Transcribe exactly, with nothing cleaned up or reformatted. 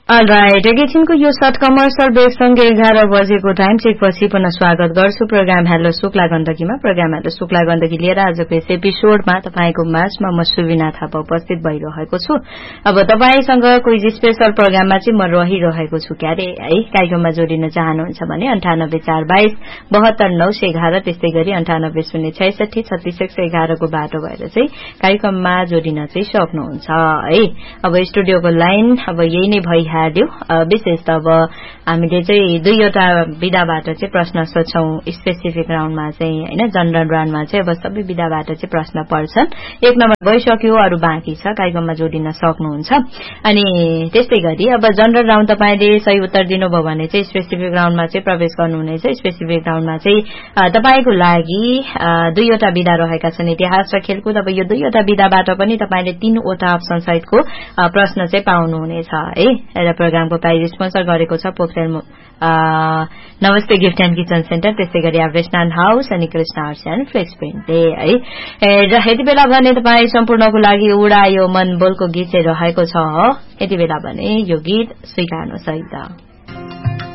All right एकैछिनको यो short commercial ब्रेकसँगै एघार बजेको टाइम चेकपछि पुनः स्वागत गर्छु programme hello Shukla गण्डकीमा। Programme hello Shukla Gandaki लिएर आजको यस एपिसोडमा तपाईको माझमा म सुविना थापा उपस्थित भइरहेको छु। अब तपाईसँग क्विज स्पेशल प्रोग्राममा चाहिँ म रहिरहेको छु क्यारे है। कार्यक्रममा जोडिन चाहनुहुन्छ भने अन्ठानब्बे चार बाइस बहत्तर नौ सय एघार त्यस्तै गरी अन्ठानब्बे शून्य छैसठी छत्तीस एक सय एघारको बाटो भएर चाहिँ कार्यक्रममा जोडिन चाहिँ सक्नुहुन्छ है। अब स्टुडियोको लाइन अब यही नै भइ विशेष त अब हामीले चाहिँ दुईवटा विधाबाट चाहिँ प्रश्न सोध्छौं स्पेसिफिक राउन्डमा चाहिँ हैन। जनरल राउन्डमा चाहिँ अब सबै विधाबाट चाहिँ प्रश्न पर्छन्। एक नम्बर भइसक्यो, अरु बाँकी छ, कार्यक्रममा जोडिन सक्नुहुन्छ। अनि त्यस्तै गरी अब जनरल राउन्ड तपाईले सही उत्तर दिनुभयो भने चाहिँ स्पेसिफिक राउन्डमा चाहिँ प्रवेश गर्नुहुनेछ। स्पेसिफिक राउन्डमा चाहिँ तपाईको लागि दुईवटा विधा रहेका छन्, इतिहास र खेलकुद। अब यो दुईवटा विधाबाट पनि तपाईले तीनवटा अप्सन सहितको प्रश्न चाहिँ पाउनुहुनेछ है। र प्रोग्रामको प्राइज स्पोन्सर गरेको छ पोखरेल नमस्ते गिफ्ट एन्ड किचन सेन्टर, त्यस्तै गरी एभरेस्टान हाउस अनि कृष्ण आर्ट्स एन्ड फ्लेक्स प्रिन्टले है। र यति बेला भने तपाईँ सम्पूर्णको लागि उडायो मन बोलको गीत चाहिँ रहेको छ। यति बेला भने यो गीत स्वीकार्नु सहित